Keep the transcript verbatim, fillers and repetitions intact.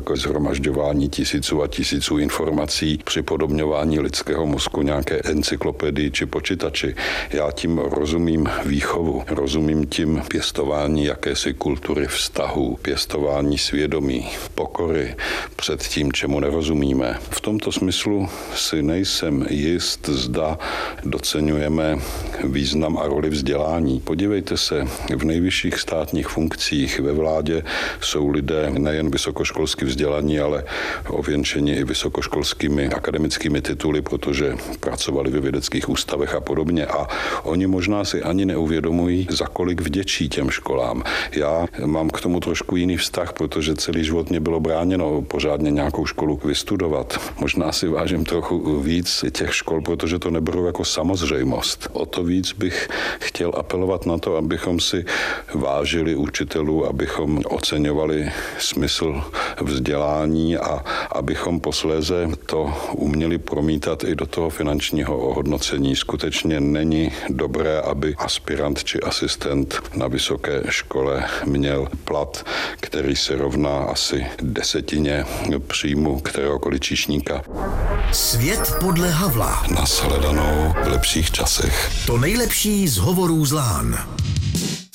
jako shromažďování tisíců a tisíců informací, připodobňování lidského mozku nějaké encyklopedii či počítači. Já tím rozumím výchovu, rozumím tím pěstování jakési kultury vztahu, pěstování svědomí, pokory před tím, čemu nerozumíme. V tomto smyslu si nejsem jist, zda doceňujeme význam a roli vzdělání. Podívejte se, v nejvyšších státních funkcích ve vládě jsou lidé nejen vysokoškolsky vzdělaní, ale ověnčeni i vysokoškolskými akademickými tituly, protože pracovali ve vědeckých ústavech a podobně. A oni možná si ani neuvědomují, za kolik vděčí těm školám. Já mám k tomu trošku jiný vztah, protože celý život mě bylo bráněno pořádně nějakou školu vystudovat. Možná si vážím trochu víc těch škol, protože to neberu jako samozřejmost. O to víc bych chtěl apelovat na to, abychom si vážili učitelů, abychom oceňovali smysl vzdělání a abychom posléze to uměli promítat i do toho finančního ohodnocení. Skutečně není dobré, aby aspirant či asistent na vysoké škole měl plat, který se rovná asi desetině příjmu kteréhokoliv číšníka. Svět podle Havla. Nashledanou v lepších časech. To nejlepší z hovorů z Lán.